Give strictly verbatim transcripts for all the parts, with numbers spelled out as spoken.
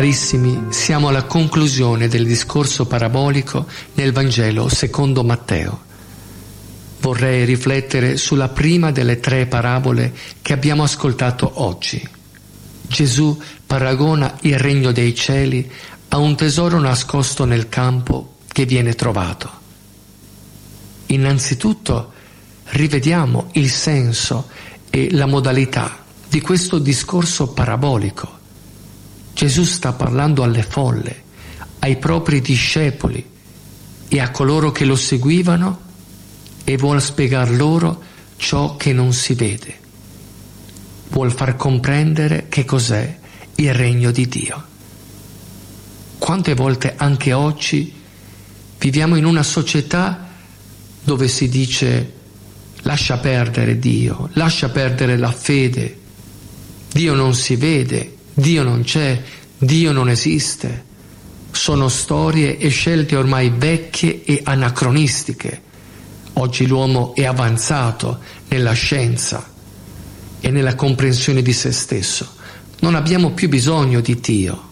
Carissimi, siamo alla conclusione del discorso parabolico nel Vangelo secondo Matteo. Vorrei riflettere sulla prima delle tre parabole che abbiamo ascoltato oggi. Gesù paragona il regno dei cieli a un tesoro nascosto nel campo che viene trovato. Innanzitutto rivediamo il senso e la modalità di questo discorso parabolico. Gesù sta parlando alle folle, ai propri discepoli e a coloro che lo seguivano e vuol spiegar loro ciò che non si vede. Vuol far comprendere che cos'è il regno di Dio. Quante volte anche oggi viviamo in una società dove si dice lascia perdere Dio, lascia perdere la fede, Dio non si vede, Dio non c'è, Dio non esiste. Sono storie e scelte ormai vecchie e anacronistiche. Oggi l'uomo è avanzato nella scienza e nella comprensione di se stesso. Non abbiamo più bisogno di Dio.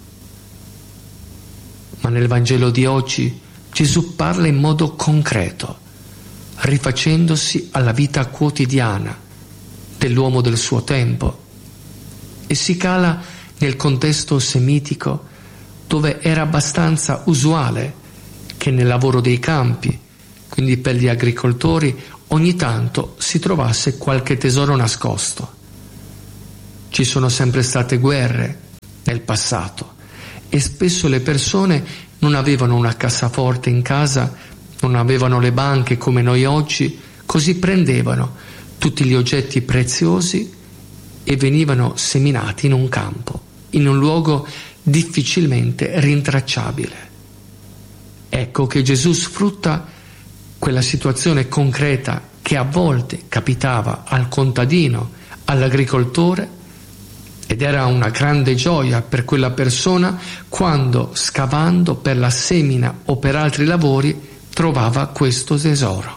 Ma nel Vangelo di oggi Gesù parla in modo concreto, rifacendosi alla vita quotidiana dell'uomo del suo tempo, e si cala nel contesto semitico dove era abbastanza usuale che nel lavoro dei campi, quindi per gli agricoltori, ogni tanto si trovasse qualche tesoro nascosto. Ci sono sempre state guerre nel passato e spesso le persone non avevano una cassaforte in casa, non avevano le banche come noi oggi, così prendevano tutti gli oggetti preziosi e venivano seminati in un campo, in un luogo difficilmente rintracciabile. Ecco che Gesù sfrutta quella situazione concreta che a volte capitava al contadino, all'agricoltore, ed era una grande gioia per quella persona quando, scavando per la semina o per altri lavori, trovava questo tesoro.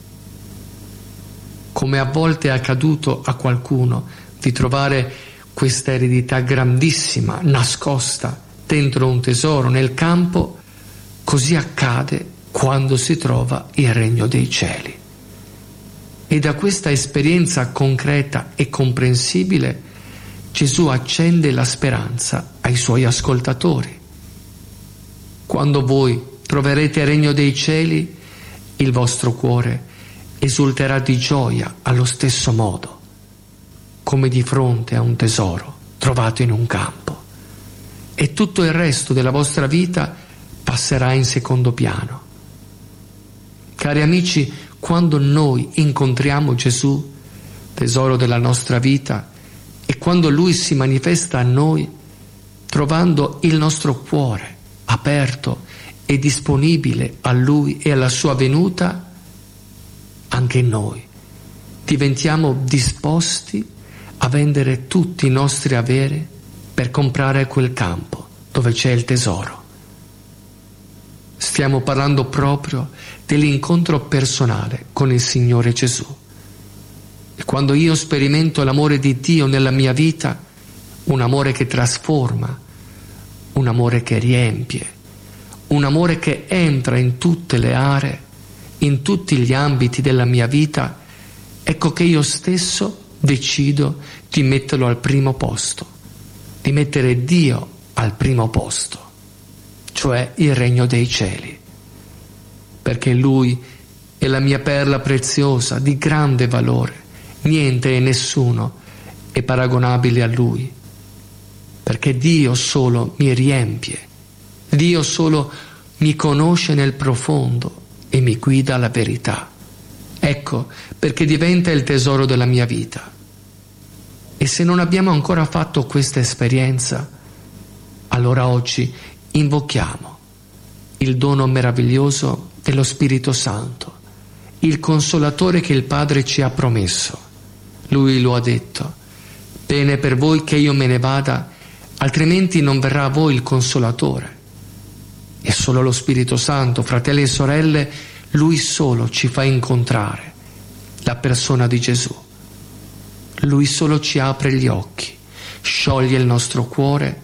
Come a volte è accaduto a qualcuno di trovare questa eredità grandissima, nascosta dentro un tesoro nel campo, così accade quando si trova il regno dei cieli. E da questa esperienza concreta e comprensibile Gesù accende la speranza ai suoi ascoltatori. Quando voi troverete il regno dei cieli, il vostro cuore esulterà di gioia allo stesso modo, come di fronte a un tesoro trovato in un campo, e tutto il resto della vostra vita passerà in secondo piano. Cari amici, quando noi incontriamo Gesù, tesoro della nostra vita, e quando Lui si manifesta a noi, trovando il nostro cuore aperto e disponibile a Lui e alla Sua venuta, anche noi diventiamo disposti a vendere tutti i nostri averi per comprare quel campo dove c'è il tesoro. Stiamo parlando proprio dell'incontro personale con il Signore Gesù. E quando io sperimento l'amore di Dio nella mia vita, un amore che trasforma, un amore che riempie, un amore che entra in tutte le aree, in tutti gli ambiti della mia vita, ecco che io stesso decido di metterlo al primo posto, di mettere Dio al primo posto, cioè il regno dei cieli, perché Lui è la mia perla preziosa di grande valore. Niente e nessuno è paragonabile a Lui, perché Dio solo mi riempie, Dio solo mi conosce nel profondo e mi guida alla verità. Ecco perché diventa il tesoro della mia vita. E se non abbiamo ancora fatto questa esperienza, allora oggi invochiamo il dono meraviglioso dello Spirito Santo, il Consolatore che il Padre ci ha promesso. Lui lo ha detto: bene per voi che io me ne vada, altrimenti non verrà a voi il Consolatore. E solo lo Spirito Santo, fratelli e sorelle, Lui solo ci fa incontrare la persona di Gesù. Lui solo ci apre gli occhi, scioglie il nostro cuore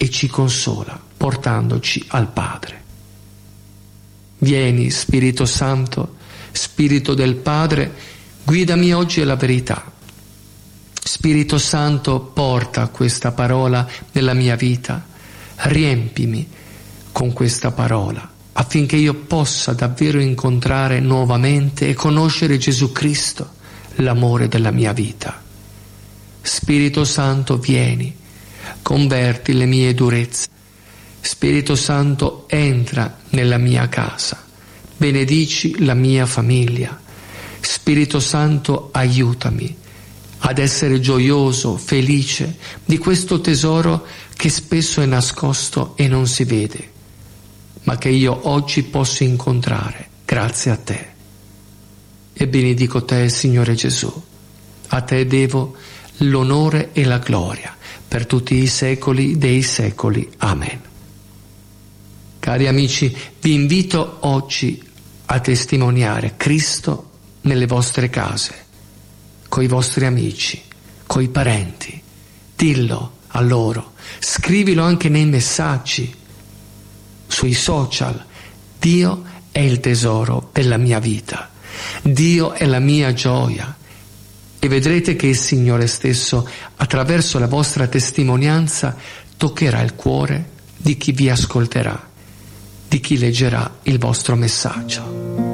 e ci consola, portandoci al Padre. Vieni, Spirito Santo, Spirito del Padre, guidami oggi alla verità. Spirito Santo, porta questa parola nella mia vita, riempimi con questa parola, affinché io possa davvero incontrare nuovamente e conoscere Gesù Cristo, l'amore della mia vita. Spirito Santo, vieni, converti le mie durezze. Spirito Santo, entra nella mia casa, benedici la mia famiglia. Spirito Santo, aiutami ad essere gioioso, felice di questo tesoro che spesso è nascosto e non si vede, ma che io oggi posso incontrare grazie a te. E benedico te, Signore Gesù. A te devo l'onore e la gloria per tutti i secoli dei secoli. Amen. Cari amici, vi invito oggi a testimoniare Cristo nelle vostre case, coi vostri amici, coi parenti. Dillo a loro, scrivilo anche nei messaggi, sui social. Dio è il tesoro della mia vita, Dio è la mia gioia. E vedrete che il Signore stesso, attraverso la vostra testimonianza, toccherà il cuore di chi vi ascolterà, di chi leggerà il vostro messaggio.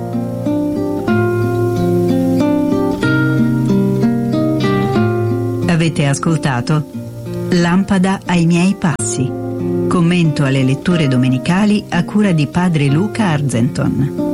Avete ascoltato Lampada ai miei passi, commento alle letture domenicali a cura di Padre Luca Argenton.